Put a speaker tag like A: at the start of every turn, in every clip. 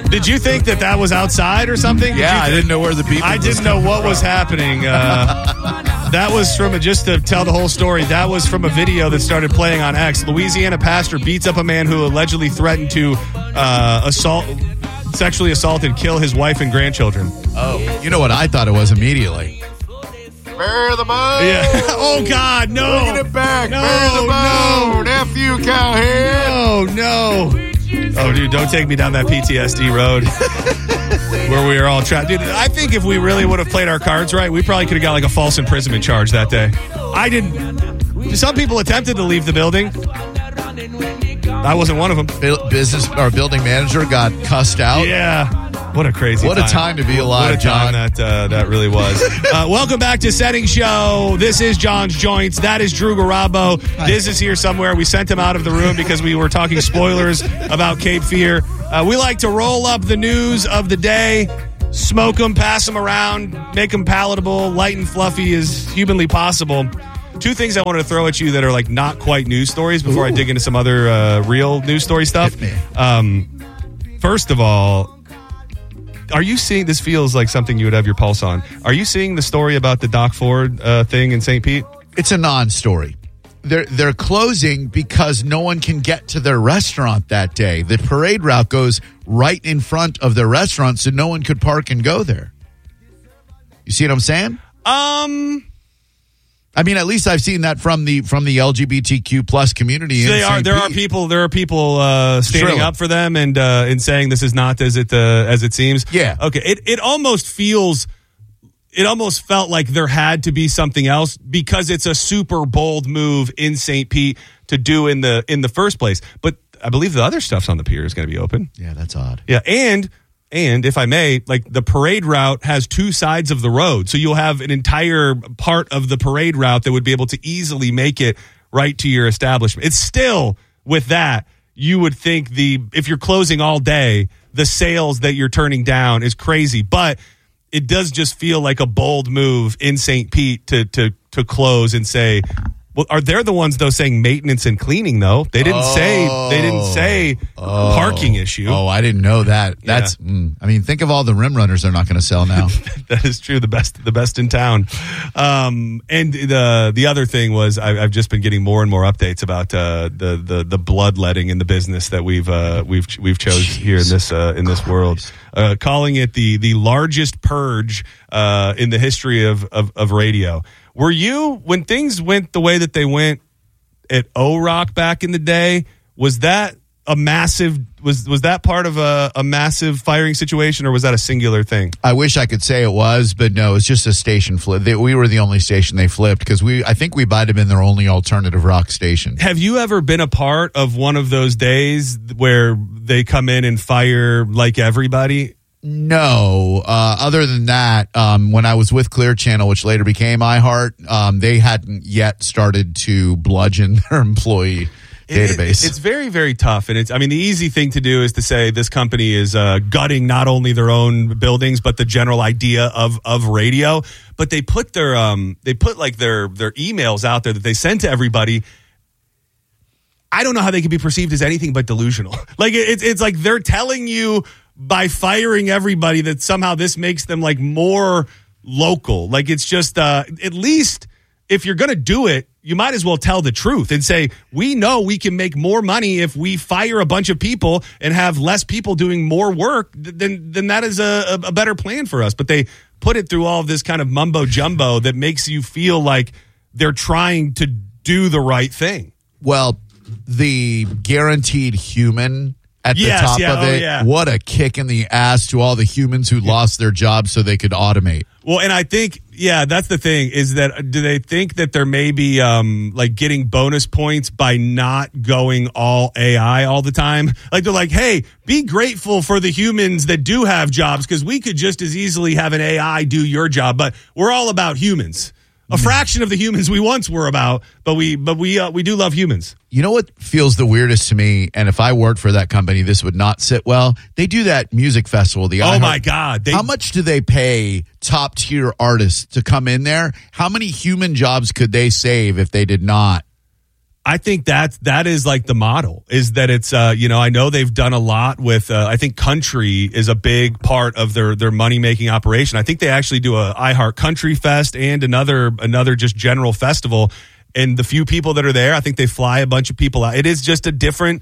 A: Did you think that was outside or something?
B: Yeah, I didn't know where the beeping
A: I didn't know what was happening. That was just to tell the whole story, that was from a video that started playing on X. Louisiana pastor beats up a man who allegedly threatened to sexually assault and kill his wife and grandchildren.
B: Oh, you know what I thought it was immediately? Bear the bone.
A: Yeah. Oh, God, no.
B: Bring it back.
A: No,
B: Bear the bone.
A: no.
B: F you, cowhead.
A: Oh, no. Oh, dude, don't take me down that PTSD road where we were all trapped. Dude, I think if we really would have played our cards right, we probably could have got like a false imprisonment charge that day. I didn't. Some people attempted to leave the building. I wasn't one of them.
B: Building manager got cussed out.
A: Yeah. What a crazy
B: time. What a time to be alive,
A: what a time that really was. Welcome back to Setting Show. This is John's Joints. That is Drew Garabo. Diz is here somewhere. We sent him out of the room because we were talking spoilers about Cape Fear. We like to roll up the news of the day, smoke them, pass them around, make them palatable, light and fluffy as humanly possible. Two things I wanted to throw at you that are like not quite news stories before I dig into some other real news story stuff. First of all, are you seeing, this feels like something you would have your pulse on. Are you seeing the story about the Doc Ford thing in St. Pete?
B: It's a non-story. They're closing because no one can get to their restaurant that day. The parade route goes right in front of their restaurant, so no one could park and go there. You see what I'm saying? I mean, at least I've seen that from the LGBTQ plus community.
A: So there are people standing up for them and saying this is not as it seems.
B: Yeah.
A: Okay. It almost felt like there had to be something else because it's a super bold move in St. Pete to do in the first place. But I believe the other stuff's on the pier is going to be open.
B: Yeah, that's odd.
A: Yeah, and if I may, like the parade route has two sides of the road. So you'll have an entire part of the parade route that would be able to easily make it right to your establishment. It's still, with that, you would think if you're closing all day, the sales that you're turning down is crazy. But it does just feel like a bold move in St. Pete to close and say, well, are they the ones though saying maintenance and cleaning though? They didn't say parking issue.
B: Oh, I didn't know that. That's I mean, think of all the rim runners they're not going to sell now.
A: That is true. The best in town. And the other thing was I've just been getting more and more updates about the bloodletting in the business that we've chose here in this world. Calling it the largest purge in the history of radio. Were you, when things went the way that they went at O-Rock back in the day, was that a massive, was that part of a massive firing situation, or was that a singular thing?
B: I wish I could say it was, but no, it's just a station flip. We were the only station they flipped because I think we might have been their only alternative rock station.
A: Have you ever been a part of one of those days where they come in and fire like everybody?
B: No. Other than that, when I was with Clear Channel, which later became iHeart, they hadn't yet started to bludgeon their employee database.
A: It's very, very tough. And the easy thing to do is to say this company is gutting not only their own buildings, but the general idea of radio. But they put their emails out there that they send to everybody. I don't know how they can be perceived as anything but delusional. Like it's like they're telling you by firing everybody that somehow this makes them like more local. Like it's just at least if you're going to do it, you might as well tell the truth and say, we know we can make more money if we fire a bunch of people and have less people doing more work, then that is a better plan for us. But they put it through all of this kind of mumbo jumbo that makes you feel like they're trying to do the right thing.
B: Well, the guaranteed human at the top of it, what a kick in the ass to all the humans who lost their jobs so they could automate.
A: Well, and I think, that's the thing, is that do they think that there may be like getting bonus points by not going all AI all the time? Like they're like, hey, be grateful for the humans that do have jobs because we could just as easily have an AI do your job, but we're all about humans. A fraction of the humans we once were about, but we do love humans.
B: You know what feels the weirdest to me, and if I worked for that company, this would not sit well? They do that music festival.
A: My God.
B: How much do they pay top-tier artists to come in there? How many human jobs could they save if they did not?
A: I think that is like the model, is that it's, I know they've done a lot with, I think country is a big part of their money-making operation. I think they actually do a iHeart Country Fest and another just general festival. And the few people that are there, I think they fly a bunch of people out. It is just a different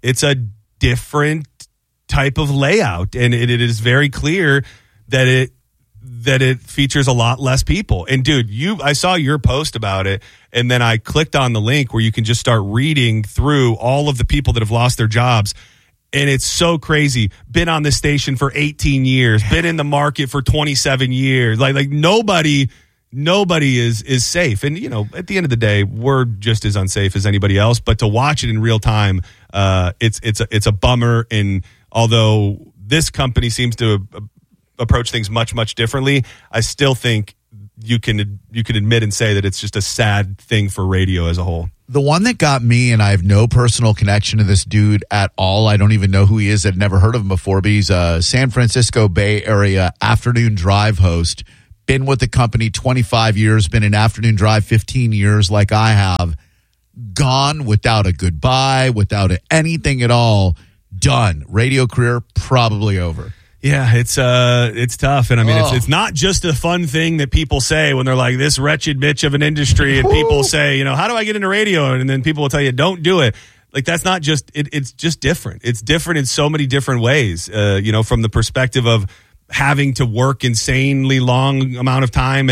A: type of layout. And it is very clear that it features a lot less people. And dude, I saw your post about it, and then I clicked on the link where you can just start reading through all of the people that have lost their jobs. And it's so crazy. Been on this station for 18 years, been in the market for 27 years. Like nobody is safe. And at the end of the day, we're just as unsafe as anybody else. But to watch it in real time, it's a bummer. And although this company seems to approach things much, much differently, I still think you can admit and say that it's just a sad thing for radio as a whole.
B: The one that got me, and I have no personal connection to this dude at all. I don't even know who he is. I've never heard of him before, but he's a San Francisco Bay Area afternoon drive host. Been with the company 25 years, been in afternoon drive 15 years like I have. Gone without a goodbye, without anything at all. Done. Radio career probably over.
A: Yeah, it's tough. And I mean, it's not just a fun thing that people say when they're like, this wretched bitch of an industry, and people say, how do I get into radio? And then people will tell you, don't do it. Like, that's not just, it's just different. It's different in so many different ways, from the perspective of having to work insanely long amount of time